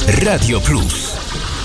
Radio Plus.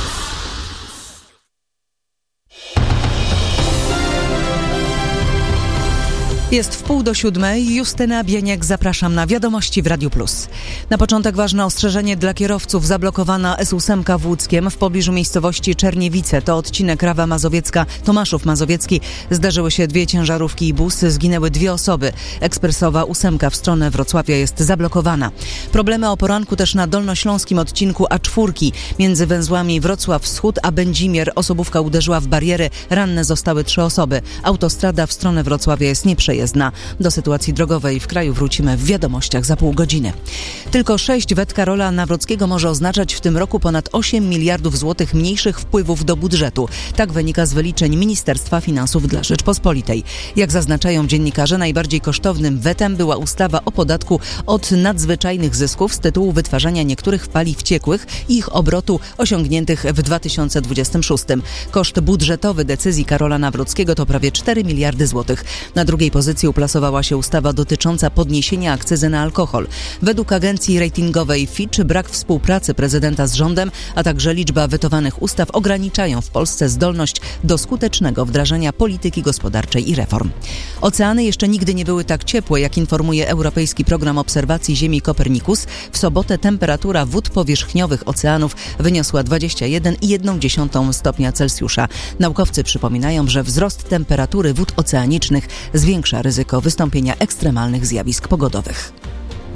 Jest 6:30. Justyna Bieniek, zapraszam na Wiadomości w Radiu Plus. Na początek ważne ostrzeżenie dla kierowców. Zablokowana S8 w Łódzkiem w pobliżu miejscowości Czerniewice. To odcinek Rawa Mazowiecka, Tomaszów Mazowiecki. Zdarzyły się 2 ciężarówki i bus. Zginęły 2 osoby. Ekspresowa 8 w stronę Wrocławia jest zablokowana. Problemy o poranku też na dolnośląskim odcinku A4 między węzłami Wrocław Wschód a Będzimier. Osobówka uderzyła w bariery. Ranne zostały 3 osoby. Autostrada w stronę Wrocławia jest nieprzejezdna. Do sytuacji drogowej w kraju wrócimy w Wiadomościach za pół godziny. Tylko 6 wet Karola Nawrockiego może oznaczać w tym roku ponad 8 miliardów złotych mniejszych wpływów do budżetu. Tak wynika z wyliczeń Ministerstwa Finansów dla Rzeczpospolitej. Jak zaznaczają dziennikarze, najbardziej kosztownym wetem była ustawa o podatku od nadzwyczajnych zysków z tytułu wytwarzania niektórych paliw ciekłych i ich obrotu osiągniętych w 2026. Koszt budżetowy decyzji Karola Nawrockiego to prawie 4 miliardy złotych. Na drugiej pozycji uplasowała się ustawa dotycząca podniesienia akcyzy na alkohol. Według agencji ratingowej Fitch brak współpracy prezydenta z rządem, a także liczba wetowanych ustaw ograniczają w Polsce zdolność do skutecznego wdrażania polityki gospodarczej i reform. Oceany jeszcze nigdy nie były tak ciepłe, jak informuje Europejski Program Obserwacji Ziemi Copernicus. W sobotę temperatura wód powierzchniowych oceanów wyniosła 21,1 stopnia Celsjusza. Naukowcy przypominają, że wzrost temperatury wód oceanicznych zwiększa ryzyko wystąpienia ekstremalnych zjawisk pogodowych.